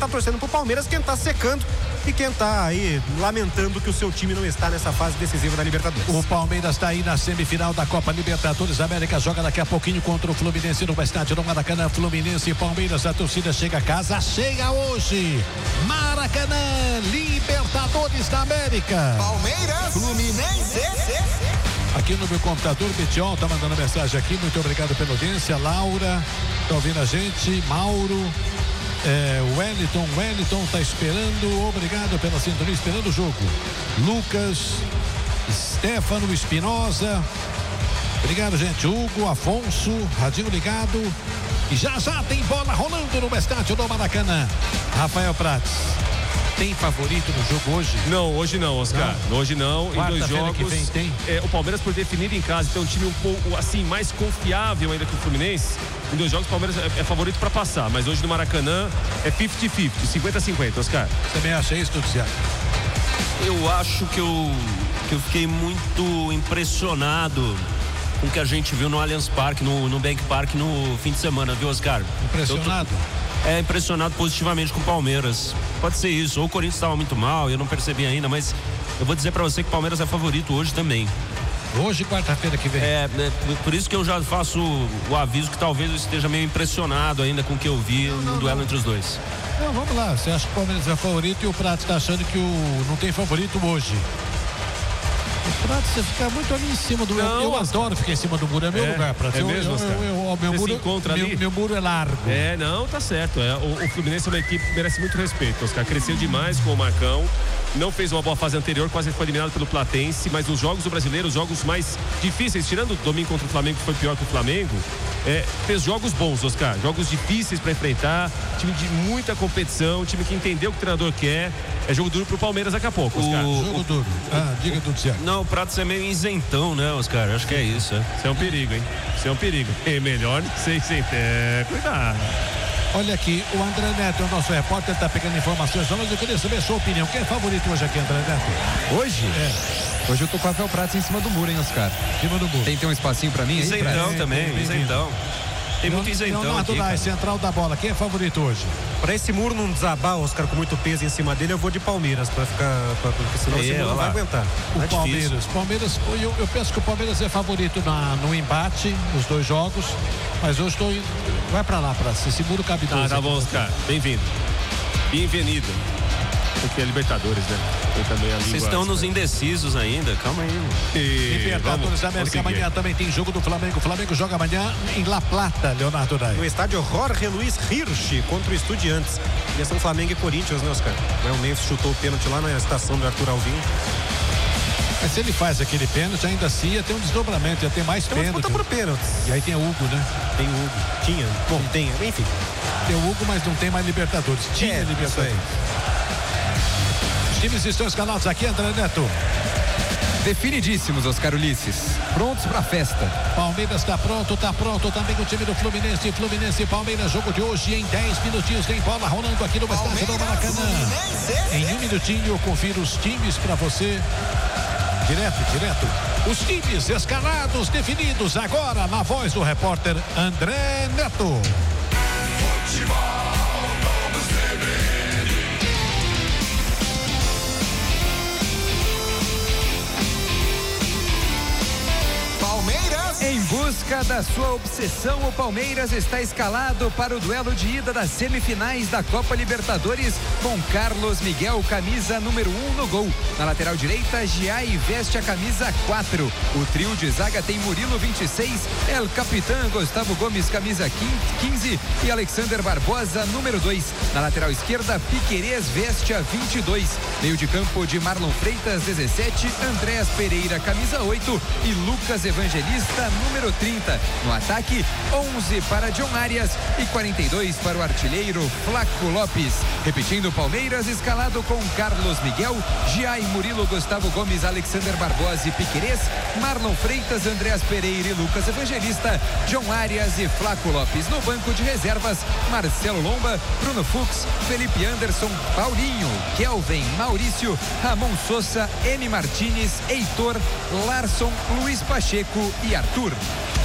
tá torcendo pro Palmeiras, quem tá secando e quem tá aí lamentando que o seu time não está nessa fase decisiva da Libertadores. O Palmeiras tá aí na semifinal da Copa Libertadores. A América joga daqui a pouquinho contra o Fluminense no estádio do Maracanã. Fluminense e Palmeiras, a torcida chega a casa, chega hoje. Maracanã, Libertadores da América. Palmeiras, Fluminense. Aqui no meu computador, Betiol tá mandando mensagem aqui. Muito obrigado pela audiência. Laura, tá ouvindo a gente. Mauro, Wellington tá esperando. Obrigado pela sintonia, esperando o jogo. Lucas, Stefano Espinosa. Obrigado, gente. Hugo, Afonso, radinho ligado. E já tem bola rolando no estádio do Maracanã. Rafael Prates. Tem favorito no jogo hoje? Não, hoje não, Oscar. Não. Hoje não. Em 2 jogos. Que vem, tem? O Palmeiras, por definir em casa, tem um time um pouco assim, mais confiável ainda que o Fluminense. Em 2 jogos, o Palmeiras é favorito para passar. Mas hoje no Maracanã é 50-50, 50-50, Oscar. Você também acha isso, Tuciano? Eu acho que eu fiquei muito impressionado com o que a gente viu no Allianz Parque, no Bank Park no fim de semana, viu, Oscar? Impressionado? Impressionado positivamente com o Palmeiras. Pode ser isso, ou o Corinthians estava muito mal, eu não percebi ainda, mas eu vou dizer para você que o Palmeiras é favorito hoje também. Hoje, quarta-feira que vem. Por isso que eu já faço o aviso que talvez eu esteja meio impressionado ainda com o que eu vi no duelo entre os dois. Não, vamos lá, você acha que o Palmeiras é favorito e o Prato está achando que não tem favorito hoje? O Prato, você fica muito ali em cima do... Eu adoro ficar em cima do muro, é meu lugar, Prato. É mesmo, meu muro, meu muro é largo. Não, tá certo. O Fluminense é uma equipe que merece muito respeito, Oscar. Cresceu demais com o Marcão. Não fez uma boa fase anterior, quase foi eliminado pelo Platense, mas os jogos do Brasileiro, os jogos mais difíceis, tirando o domingo contra o Flamengo, que foi pior que o Flamengo, fez jogos bons, Oscar, jogos difíceis para enfrentar, time de muita competição, time que entendeu o que o treinador quer. É jogo duro pro Palmeiras daqui a pouco, Oscar. Jogo duro. Diga tudo certo. Não, o Prato é meio isentão, né, Oscar? Acho que é isso. Isso é um perigo, hein? Isso é um perigo. É melhor ser cuidado. Olha aqui, o André Neto, o nosso repórter, está pegando informações. Eu queria saber a sua opinião. Quem é favorito hoje aqui, André Neto? Hoje? Hoje eu tô com o Rafael Prates em cima do muro, hein, Oscar? Em cima do muro. Tem um espacinho pra mim aí, Isentão também, isentão. Tem muito isentão Leonardo aqui, central da bola. Quem é favorito hoje? Pra esse muro não desabar, Oscar, com muito peso em cima dele, eu vou de Palmeiras, porque senão esse muro não vai aguentar. O Palmeiras, eu penso que o Palmeiras é favorito no embate, nos 2 jogos, mas hoje estou indo. Vai pra lá, esse muro cabe 2. Tá bom, Oscar. Bem-vindo. Bem-vindo. Porque é Libertadores, né? Eu também Vocês estão nos indecisos ainda, calma aí. Libertadores da América, amanhã também tem jogo do Flamengo. O Flamengo joga amanhã em La Plata, Leonardo Day. No estádio Jorge Luiz Hirsch contra o Estudiantes. Ia ser Flamengo e Corinthians, né, Oscar? O Memphis chutou o pênalti lá na estação do Arthur Alvim. Mas se ele faz aquele pênalti, ainda assim ia ter um desdobramento, ia ter mais pênalti. Disputa por pênaltis. E aí tem o Hugo, né? Tem o Hugo. Tinha. Bom, tem, enfim. Tem o Hugo, mas não tem mais Libertadores. Tinha Libertadores. Os times estão escalados aqui, André Neto. Definidíssimos, Oscar Ulisses. Prontos pra festa. Palmeiras tá pronto também o time do Fluminense. Fluminense e Palmeiras, jogo de hoje em 10 minutinhos. Tem bola rolando aqui no estádio do Maracanã. Em 1 minutinho eu confiro os times pra você. Direto. Os times escalados, definidos agora na voz do repórter André Neto. Em busca da sua obsessão, o Palmeiras está escalado para o duelo de ida das semifinais da Copa Libertadores com Carlos Miguel, camisa número 1 no gol. Na lateral direita, Giai veste a camisa 4. O trio de zaga tem Murilo 26, El Capitão Gustavo Gomes, camisa 15 e Alexander Barbosa, número 2. Na lateral esquerda, Piquerez veste a 22. Meio de campo de Marlon Freitas, 17, Andréas Pereira, camisa 8 e Lucas Evangelista, número 30. No ataque, 11 para John Arias e 42 para o artilheiro Flaco Lopes. Repetindo, Palmeiras escalado com Carlos Miguel, Giai, Murilo, Gustavo Gomes, Alexander Barbosa e Piquerez, Marlon Freitas, Andréas Pereira e Lucas Evangelista, John Arias e Flaco Lopes. No banco de reservas, Marcelo Lomba, Bruno Fux, Felipe Anderson, Paulinho, Kelvin, Maurício, Ramon Sousa, M. Martínez, Heitor, Larson, Luiz Pacheco e Arthur.